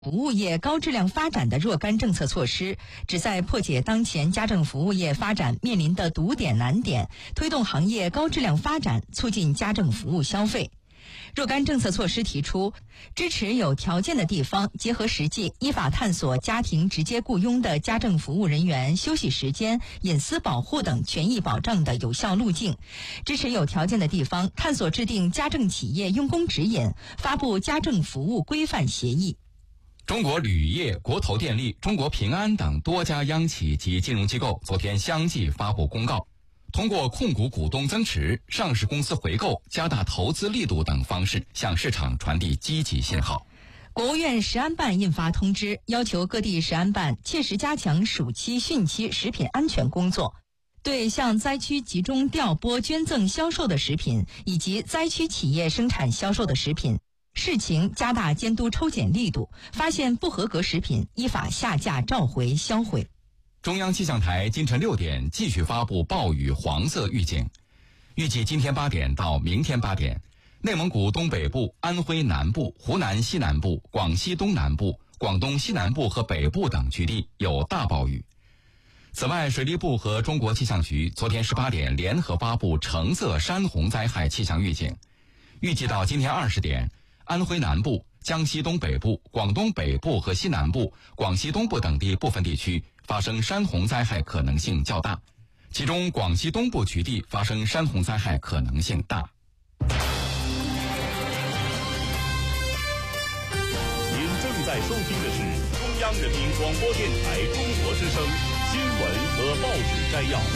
服务业高质量发展的若干政策措施，旨在破解当前家政服务业发展面临的堵点难点，推动行业高质量发展，促进家政服务消费。若干政策措施提出，支持有条件的地方结合实际，依法探索家庭直接雇佣的家政服务人员休息时间、隐私保护等权益保障的有效路径；支持有条件的地方探索制定家政企业用工指引，发布家政服务规范协议。 中国铝业、国投电力、中国平安等多家央企及金融机构昨天相继发布公告，通过控股股东增持、上市公司回购、加大投资力度等方式，向市场传递积极信号。 国务院食安办印发通知，要求各地食安办切实加强暑期、汛期食品安全工作，对向灾区集中调拨、捐赠、销售的食品以及灾区企业生产销售的食品，视情加大监督抽检力度，发现不合格食品依法下架、召回、销毁。 中央气象台今晨6点继续发布暴雨黄色预警，预计今天8点到明天8点，内蒙古东北部、安徽南部、湖南西南部、广西东南部、广东西南部和北部等局地有大暴雨。此外，水利部和中国气象局昨天18点联合发布橙色山洪灾害气象预警，预计到今天20点，安徽南部、江西东北部、广东北部和西南部、广西东部等地部分地区发生山洪灾害可能性较大，其中广西东部局地发生山洪灾害可能性大。 您正在收听的是中央人民广播电台中国之声新闻和报纸摘要。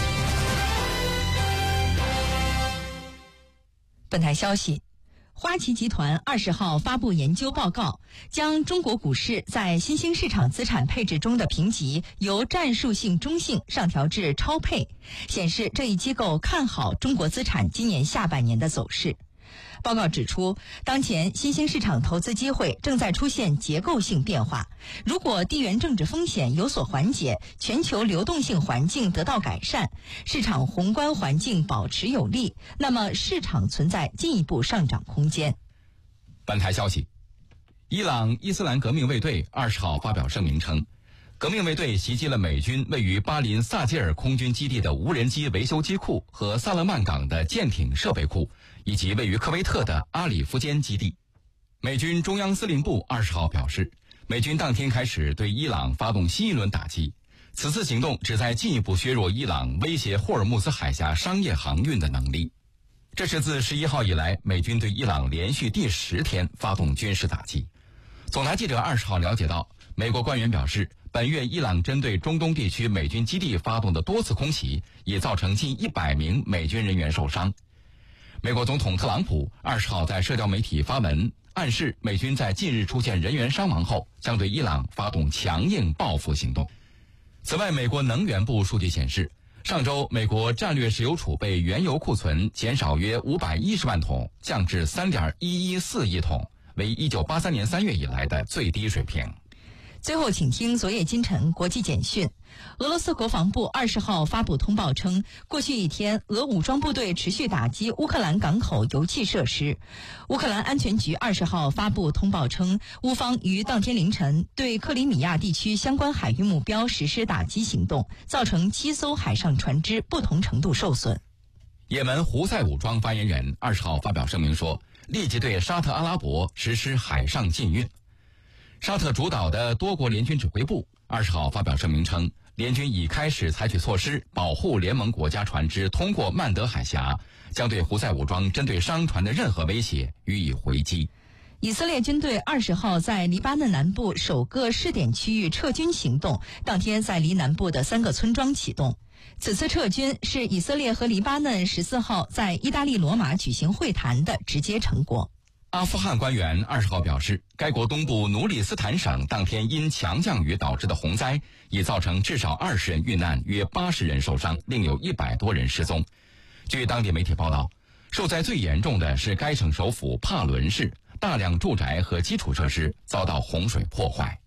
本台消息，花旗集团20号发布研究报告，将中国股市在新兴市场资产配置中的评级由战术性中性上调至超配，显示这一机构看好中国资产今年下半年的走势。报告指出，当前新兴市场投资机会正在出现结构性变化，如果地缘政治风险有所缓解，全球流动性环境得到改善，市场宏观环境保持有利，那么市场存在进一步上涨空间。 本台消息，伊朗伊斯兰革命卫队20号发表声明称，革命卫队袭击了美军位于巴林萨基尔空军基地的无人机维修机库和萨勒曼港的舰艇设备库，以及位于科威特的阿里夫坚基地。美军中央司令部20号表示，美军当天开始对伊朗发动新一轮打击，此次行动旨在进一步削弱伊朗威胁霍尔木兹海峡商业航运的能力。这是自11号以来美军对伊朗连续第10天发动军事打击。总台记者20号了解到，美国官员表示，本月伊朗针对中东地区美军基地发动的多次空袭，已造成近100名美军人员受伤。美国总统特朗普20号在社交媒体发文，暗示美军在近日出现人员伤亡后，将对伊朗发动强硬报复行动。此外，美国能源部数据显示，上周美国战略石油储备原油库存减少约510万桶，降至 3.114 亿桶，为1983年3月以来的最低水平。 最后请听昨夜今晨国际简讯。俄罗斯国防部20号发布通报称，过去一天，俄武装部队持续打击乌克兰港口油气设施。乌克兰安全局20号发布通报称，乌方于当天凌晨对克里米亚地区相关海域目标实施打击行动，造成7艘海上船只不同程度受损。 也门胡塞武装发言人20号发表声明说，立即对沙特阿拉伯实施海上禁运。沙特主导的多国联军指挥部20号发表声明称，联军已开始采取措施保护联盟国家船只通过曼德海峡，将对胡塞武装针对商船的任何威胁予以回击。 以色列军队20号在黎巴嫩南部首个试点区域撤军行动，当天在黎南部的3个村庄启动。此次撤军是以色列和黎巴嫩14号在意大利罗马举行会谈的直接成果。 阿富汗官员20号表示，该国东部努里斯坦省当天因强降雨导致的洪灾，已造成至少20人遇难，约80人受伤，另有100多人失踪。据当地媒体报道，受灾最严重的是该省首府帕伦市，大量住宅和基础设施遭到洪水破坏。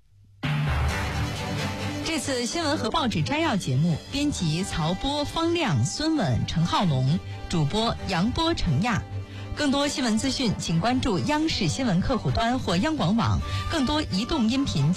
这次新闻和报纸摘要节目，编辑曹波、方亮、孙稳、陈浩龙，主播杨波、程亚。 更多新闻资讯，请关注央视新闻客户端或央广网。更多移动音频